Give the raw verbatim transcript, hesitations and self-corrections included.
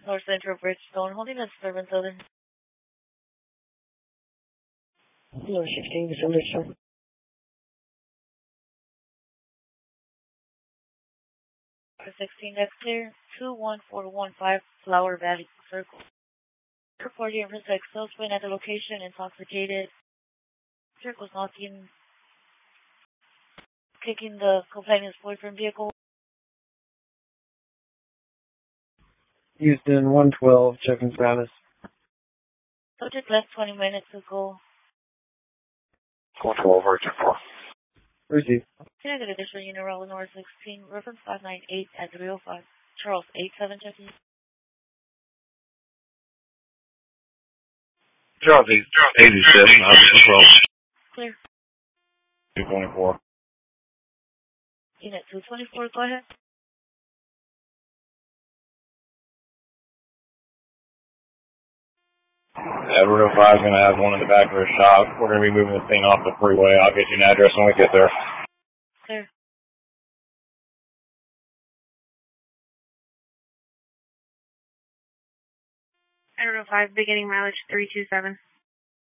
North Central Bridgestone, holding at Suburban Southern. Hello, sixteen, misunderstood. sixteen, that's clear. two one four one five, Flower Valley Circle. Reporting for sex salesman at the location, intoxicated. Circle's knocking, kicking the complainant's boyfriend vehicle. Houston, one twelve, checking status. Subject left twenty minutes ago. one twelve, Virgin four. Receive. Can I get additional unit route North sixteen, reference five nine eight at three oh five. Charles, eight seven checking. Charles, eighty-seven, I'm twelve. Clear. two twenty-four. Unit two twenty-four, go ahead. Everett oh five is going to have one in the back of her shop. We're going to be moving this thing off the freeway. I'll get you an address when we get there. Clear. Everett oh five, beginning mileage three two seven.